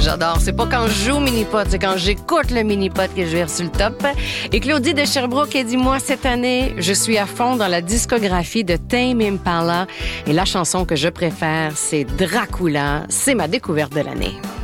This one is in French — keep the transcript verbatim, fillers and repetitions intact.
j'adore. C'est pas quand je joue au mini-pot, c'est quand j'écoute le mini-pot que je vais sur le top. Et Claudie de Sherbrooke, elle dit, moi, cette année, je suis à fond dans la discographie de Tame Impala. Et la chanson que je préfère, c'est Dracula. C'est ma découverte de l'année.